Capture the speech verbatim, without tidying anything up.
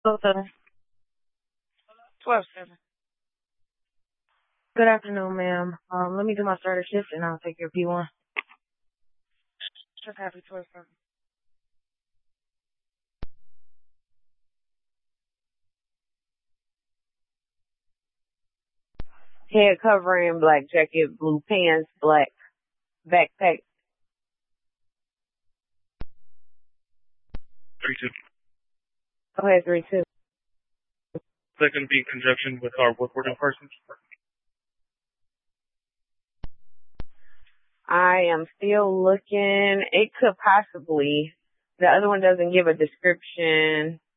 twelve seven. twelve seven. Good afternoon, ma'am. Um, let me do my starter shift and I'll take your P one. Just happy twelve seven. Head covering, black jacket, blue pants, black backpack. three two. Go ahead, three two. Is that going to be in conjunction with our Woodward in person? I am still looking. It could possibly. The other one doesn't give a description.